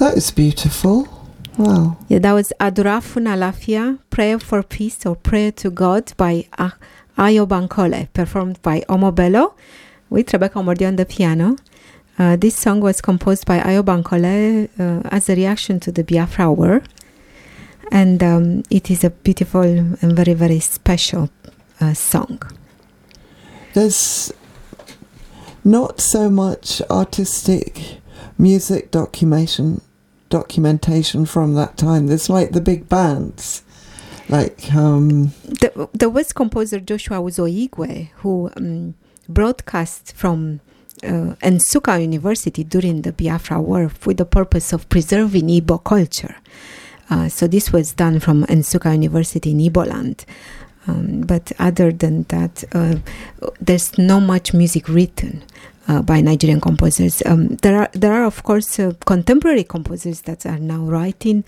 That is beautiful. Wow. Yeah, that was Adura Funalafia, Prayer for Peace or Prayer to God by Ayo Bankole, performed by Omobello with Rebecca Omordi on the piano. This song was composed by Ayo Bankole as a reaction to the Biafra War. And it is a beautiful and very, very special song. There's not so much artistic music documentation from that time. There's like the big bands. Like there was composer Joshua Uzoigwe who broadcast from Nsukka University during the Biafra War with the purpose of preserving Igbo culture. So this was done from Nsukka University in Igbo land. But other than that, there's not much music written by Nigerian composers. There are of course contemporary composers that are now writing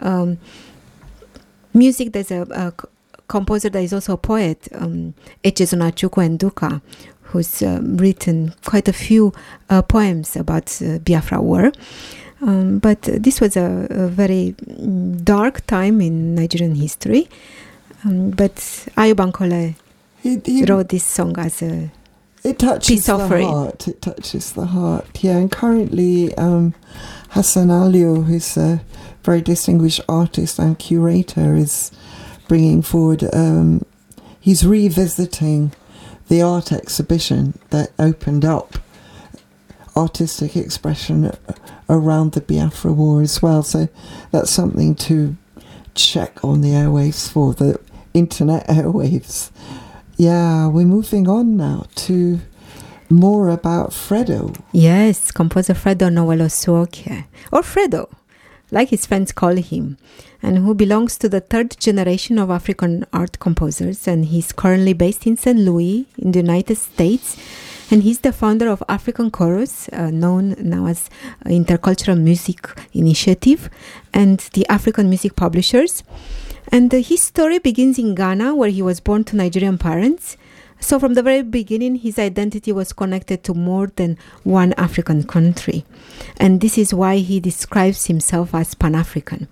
music. There's a composer that is also a poet, Echezona Chukwuenduka, who's written quite a few poems about Biafra War. But this was a very dark time in Nigerian history. But Ayo Bankole wrote this song as a peace offering. It touches the heart. Yeah, and currently Hassan Alio, who's a very distinguished artist and curator, is bringing forward, he's revisiting the art exhibition that opened up artistic expression around the Biafra War as well. So that's something to check on the airwaves for, the internet airwaves. Yeah, we're moving on now to more about Fredo. Yes, composer Fredo Noel Osuoke, or Fredo, like his friends call him, and who belongs to the third generation of African art composers, and he's currently based in St. Louis in the United States. And he's the founder of African Chorus, known now as Intercultural Music Initiative, and the African Music Publishers. And his story begins in Ghana, where he was born to Nigerian parents. So from the very beginning, his identity was connected to more than one African country. And this is why he describes himself as Pan-African.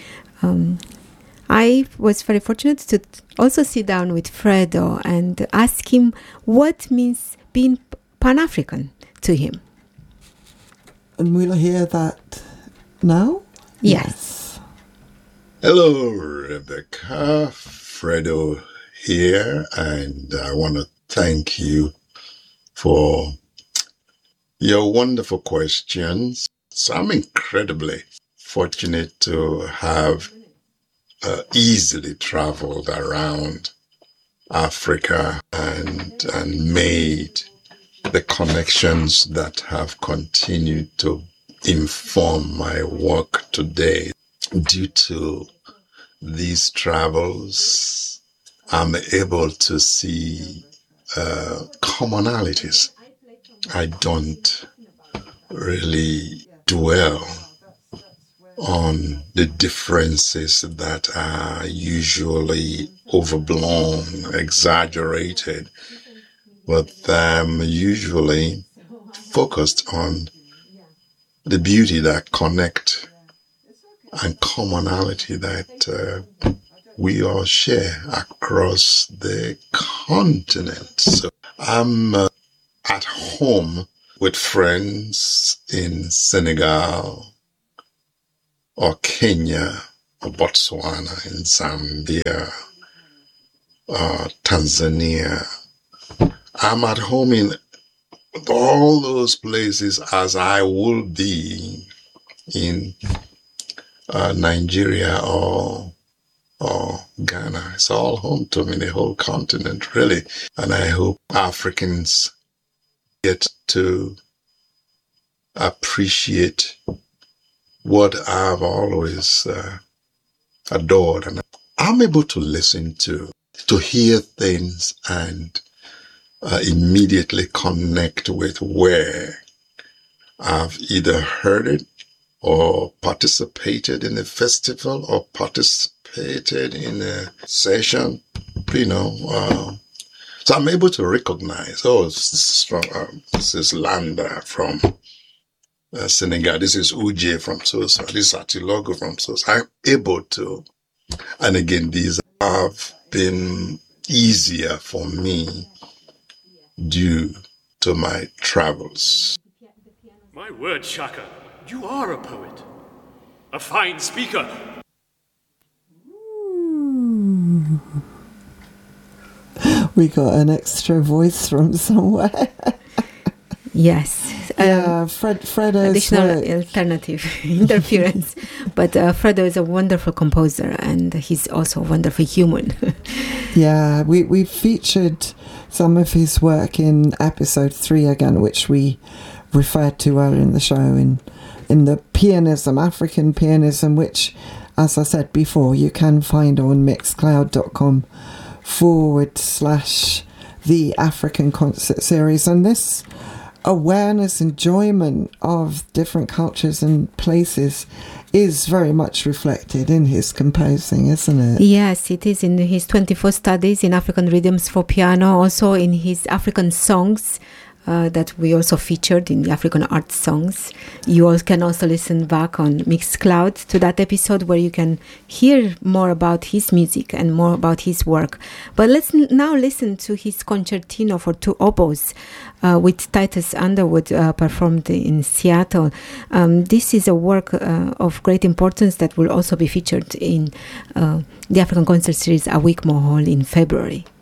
I was very fortunate to also sit down with Fredo and ask him what means being Pan-African to him. And we'll hear that now? Yes. Hello, Rebecca. Fredo here, and I want to thank you for your wonderful questions. So I'm incredibly fortunate to have easily traveled around Africa and made the connections that have continued to inform my work today. Due to these travels, I'm able to see commonalities. I don't really dwell on the differences that are usually overblown, exaggerated, but I'm usually focused on the beauty that connect and commonality that we all share across the continent. So I'm at home with friends in Senegal or Kenya or Botswana, in Zambia, Tanzania. I'm at home in all those places as I will be in Nigeria or Ghana. It's all home to me, the whole continent, really. And I hope Africans get to appreciate what I've always adored. And I'm able to listen to hear things and immediately connect with where I've either heard it or participated in a festival or participated in a session, so I'm able to recognize, this is Landa from Senegal. This is Uje from Sosa. This is Atilogo from Sosa. I'm able to, and again, these have been easier for me due to my travels. My word, Shaka, you are a poet. A fine speaker. We got an extra voice from somewhere. Yes. Yeah, Fredo's additional alternative interference. But Fredo is a wonderful composer, and he's also a wonderful human. Yeah, we featured some of his work in episode 3 again, which we referred to earlier in the show in the pianism, African pianism, which, as I said before, you can find on mixcloud.com/the African concert series. And this awareness, enjoyment of different cultures and places is very much reflected in his composing, isn't it? Yes, it is in his 24 studies in African rhythms for piano, also in his African songs that we also featured in the African art songs. You all can also listen back on Mixcloud to that episode where you can hear more about his music and more about his work. But let's now listen to his concertino for 2 oboes with Titus Underwood performed in Seattle. This is a work of great importance that will also be featured in the African Concert Series A Week More Hall in February.